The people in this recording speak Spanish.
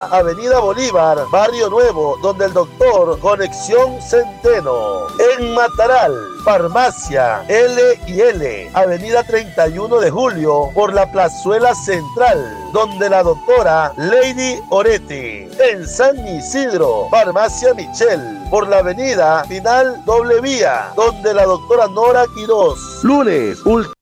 Avenida Bolívar, Barrio Nuevo, donde el doctor Conexión Centeno. En Mataral, Farmacia L&L, Avenida 31 de Julio, por la Plazuela Central, donde la doctora Lady Oretti. En San Isidro, Farmacia Michel, por la Avenida Final Doble Vía, donde la doctora Nora Quirós. Lunes,